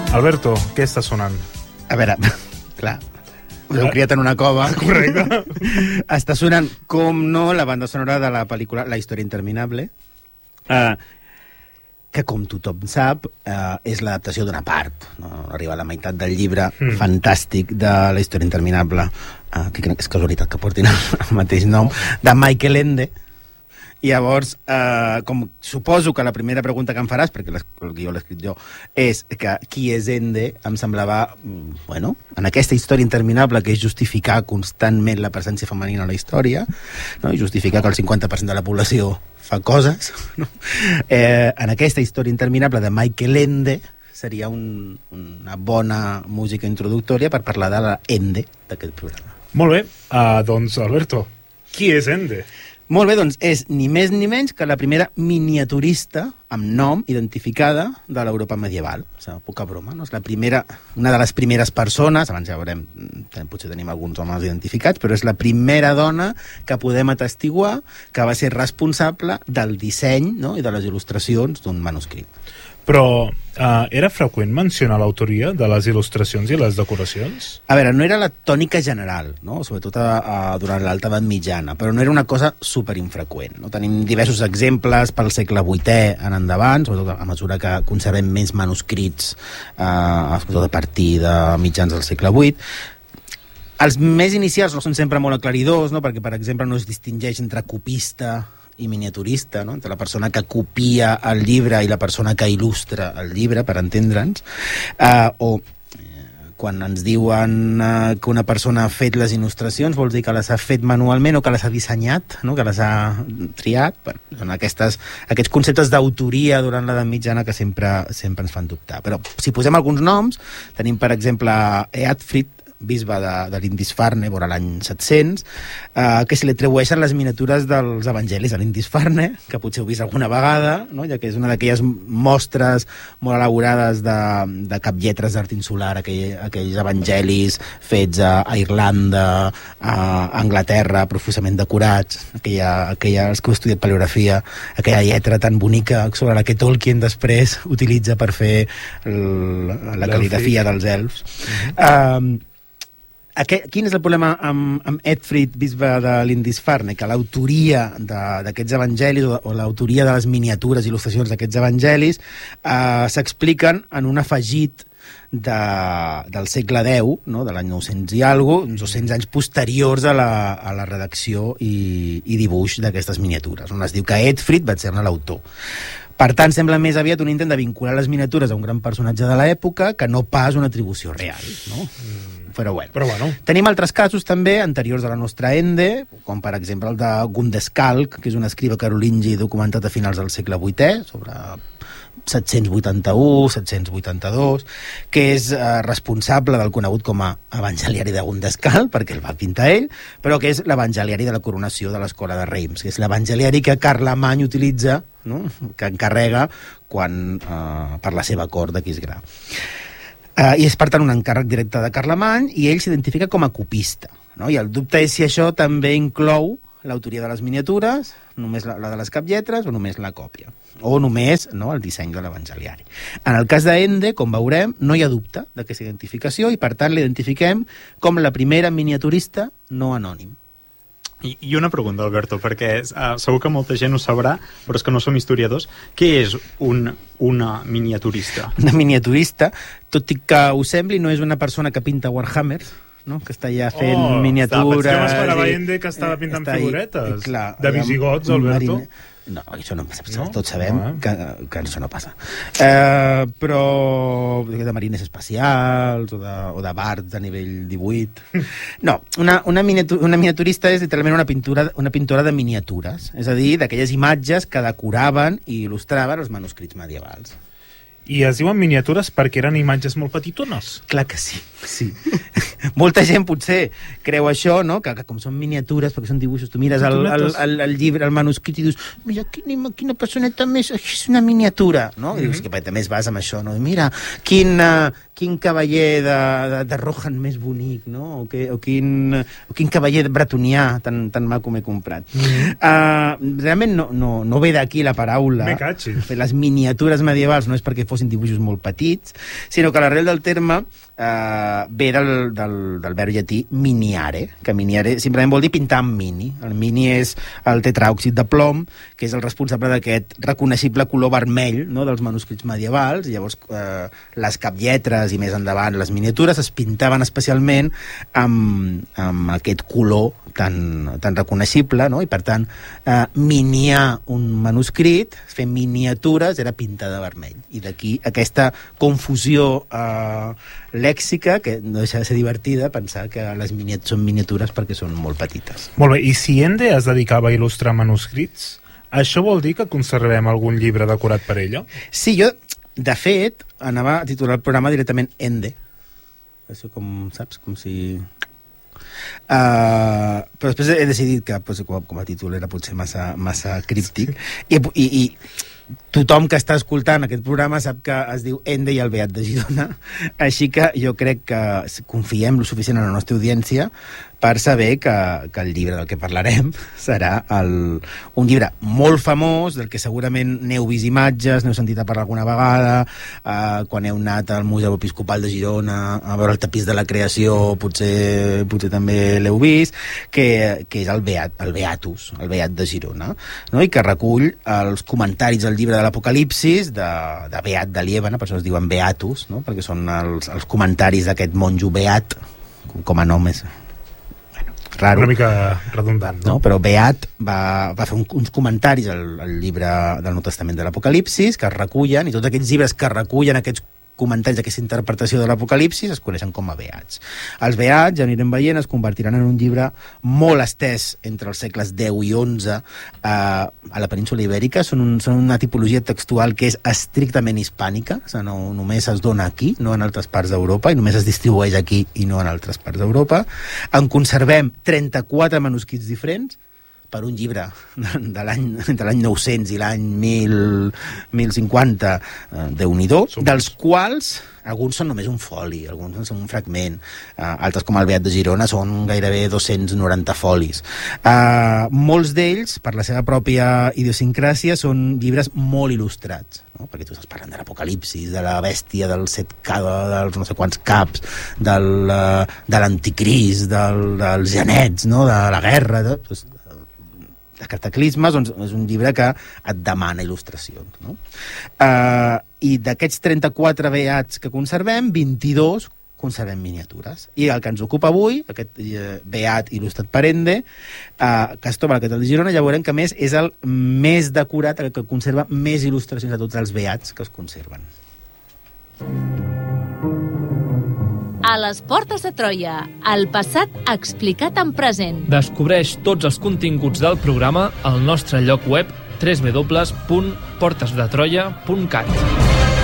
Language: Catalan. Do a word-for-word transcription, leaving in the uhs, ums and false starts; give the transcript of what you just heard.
Alberto, què està sonant? A veure, clar, us heu criat en una cova. Correcte. Està sonant, com no, la banda sonora de la pel·lícula La història interminable, eh, que, com tothom sap, eh, és l'adaptació d'una part. No? Arriba a la meitat del llibre mm. fantàstic de La història interminable, eh, que crec que és casualitat que portin el mateix nom, de Michael Ende. I llavors, eh, com suposo que la primera pregunta que em faràs, perquè el guió l'he escrit jo, és que qui és Ende, em semblava, bueno, en aquesta història interminable que és justificar constantment la presència femenina a la història, no? I justificar que el cinquanta per cent de la població fa coses, no? eh, en aquesta història interminable de Michael Ende seria un, una bona música introductòria per parlar de la Ende d'aquest programa. Molt bé, uh, doncs Alberto, qui és Ende? Molt bé, doncs és ni més ni menys que la primera miniaturista amb nom identificada de l'Europa medieval. O sigui, poca broma, no? És la primera, una de les primeres persones, abans ja veurem, potser tenim alguns homes identificats, però és la primera dona que podem atestiguar que va ser responsable del disseny, no? I de les il·lustracions d'un manuscrit. Però uh, era freqüent mencionar l'autoria de les il·lustracions i les decoracions? A veure, no era la tònica general, no? Sobretot a, a, durant l'alta edat mitjana, però no era una cosa superinfreqüent. No? Tenim diversos exemples pel segle vuitè en endavant, sobretot a mesura que conservem més manuscrits eh, sobretot a partir de mitjans del segle vuit. Els més inicials no són sempre molt aclaridors, no? Perquè, per exemple, no es distingeix entre copista i miniaturista, no? Entre la persona que copia el llibre i la persona que il·lustra el llibre, per entendre'ns, uh, o eh, quan ens diuen uh, que una persona ha fet les il·lustracions vol dir que les ha fet manualment o que les ha dissenyat, no? Que les ha triat. Bueno, són aquestes, aquests conceptes d'autoria durant l'edat mitjana que sempre, sempre ens fan dubtar. Però si posem alguns noms, tenim, per exemple, Eadfrid, bisbe de, de Lindisfarne, vora l'any set-cents, eh, que se li atribueixen les miniatures dels evangelis a Lindisfarne, que potser heu vist alguna vegada, no? Ja que és una d'aquelles mostres molt elaborades de, de caplletres d'art insular, aquell, aquells evangelis fets a, a Irlanda, a Anglaterra, profusament decorats, aquella, aquella, els que heu estudiat paleografia, aquella lletra tan bonica sobre la que Tolkien després utilitza per fer el, la cal·ligrafia dels elfs. Uh-huh. um, Aquest, quin és el problema amb, amb Eadfrid, bisbe de Lindisfarne? Que l'autoria d'aquests evangelis o, o l'autoria de les miniatures, il·lustracions d'aquests evangelis eh, s'expliquen en un afegit de, del segle deu, no? De l'any nou-cents i alguna cosa, uns dos-cents anys posteriors a la, a la redacció i, i dibuix d'aquestes miniatures, on es diu que Eadfrid va ser-ne l'autor. Per tant, sembla més aviat un intent de vincular les miniatures a un gran personatge de l'època que no pas una atribució real, no? Mm. Però bueno. Però bueno. Tenim altres casos també anteriors a la nostra Ende, com per exemple el de Gundeskalk, que és un escriba carolingi documentat a finals del segle vuitè, sobre set-cents vuitanta-u, set-cents vuitanta-dos, que és eh, responsable del conegut com a evangeliari de Gundeskalk, perquè el va pintar ell, però que és l'evangeliari de la coronació de l'escola de Reims, que és l'evangeliari que Carlemany utilitza, no? Que encarrega quan, eh, per la seva cort d'Aquisgrà. Uh, I és, per tant, un encàrrec directe de Carlemany i ell s'identifica com a copista, no? I el dubte és si això també inclou l'autoria de les miniatures, només la, la de les caplletres o només la còpia, o només, no, el disseny de l'evangeliari. En el cas d'Ende, com veurem, no hi ha dubte d'aquesta identificació i, per tant, l'identifiquem com la primera miniaturista no anònim. I, I una pregunta, Alberto, perquè uh, segur que molta gent ho sabrà, però és que no som historiadors. Què és un, una miniaturista? Una miniaturista, tot i que us sembli, no és una persona que pinta Warhammer, no? Que està allà fent oh, miniatures... Jo m'esperava Ende que estava pintant eh, figuretes. I, clar, de visigots, Alberto. Marine... No, això no passa, no? Tots sabem no, eh? que, que això no passa. Eh, però de marines espacials o de, o de bards a nivell divuit. No, una, una, miniatur, una miniaturista és literalment una pintura, una pintora de miniatures, és a dir, d'aquelles imatges que decoraven i il·lustraven els manuscrits medievals. I es diuen miniatures perquè eren imatges molt petitones? Clar que sí, sí. Molta gent potser creu això, no? Que, que com són miniatures, perquè són dibuixos, tu mires el, el, el, el llibre, el manuscrit i dius, mira, quina, quina personeta més, és una miniatura, no? Mm-hmm. I dius que també es basa en això, no? Mira, quin, uh, quin cavaller de, de, de Rohan més bonic, no? O, que, o, quin, o quin cavaller bretonià tan, tan maco m'he comprat. Mm-hmm. Uh, realment no, no, no ve d'aquí la paraula. Me catxi. Les miniatures medievals no és perquè fos fossin dibuixos molt petits, sinó que l'arrel del terme eh, ve del, del, del verb llatí miniare, que miniare simplement vol dir pintar amb mini. El mini és el tetràoxid de plom, que és el responsable d'aquest reconeixible color vermell, no?, dels manuscrits medievals, i llavors eh, les caplletres i més endavant les miniatures es pintaven especialment amb, amb aquest color tan, tan reconeixible, no?, i per tant eh, miniar un manuscrit, fer miniatures, era pintar de vermell, i d'aquí aquesta confusió eh, lèxica, que no deixa de ser divertida pensar que les miniatures són miniatures perquè són molt petites. Molt bé, i si Ende es dedicava a il·lustrar manuscrits, això vol dir que conservem algun llibre decorat per ella? Sí, jo, de fet, anava a titular el programa directament Ende. Això com, saps, com si... Uh, però després he decidit que pues, com, com a títol era potser massa, massa críptic, i, i, i tothom que està escoltant aquest programa sap que es diu Ende i el Beat de Girona, així que jo crec que confiem lo suficient en la nostra audiència per saber que, que el llibre del que parlarem serà el, un llibre molt famós, del que segurament n'heu vist imatges, n'heu sentit a parlar alguna vegada, eh, quan heu anat al Museu Episcopal de Girona a veure el tapís de la creació, potser, potser també l'heu vist, que, que és el, Beat, el Beatus, el Beat de Girona, no?, i que recull els comentaris del llibre de l'Apocalipsis de, de Beat de Liébana, per això es diuen Beatus, no?, perquè són els, els comentaris d'aquest monjo Beat, com a nom és raro. Una mica redundant, no? no però Beat va, va fer un, uns comentaris al, al llibre del Nou Testament de l'Apocalipsis que es recullen, i tots aquests llibres que recullen aquests comentaris, aquesta interpretació de l'Apocalipsis, es coneixen com a Beats. Els Beats, ja anirem veient, es convertiran en un llibre molt estès entre els segles deu i onze eh, a la península Ibèrica. Són, un, són una tipologia textual que és estrictament hispànica, o sigui, no, només es dona aquí, no en altres parts d'Europa, i només es distribueix aquí i no en altres parts d'Europa. En conservem trenta-quatre manuscrits diferents, per un llibre de l'any entre l'any nou-cents i l'any mil cinquanta, eh, Déu-n'hi-do, dels quals alguns són només un foli, alguns són un fragment, eh, altres com el Beat de Girona són gairebé dos-cents noranta folis. Eh, molts d'ells, per la seva pròpia idiosincràsia, són llibres molt il·lustrats, no? Perquè tu estàs parlant de l'Apocalipsis, de la bèstia, del set K, dels no sé quants caps, del, uh, de l'anticrist, del, dels genets, no?, de la guerra, de, doncs, de cataclismes, doncs és un llibre que et demana il·lustracions, no? Uh, I d'aquests trenta-quatre beats que conservem, vint-i-dos conservem miniatures. I el que ens ocupa avui, aquest uh, beat il·lustrat per Ende, uh, que es troba a la catedral de Girona, ja veurem que més és el més decorat, el que conserva més il·lustracions de tots els beats que es conserven. A les portes de Troia, el passat explicat en present. Descobreix tots els continguts del programa al nostre lloc web w w w punt portes de troia punt cat.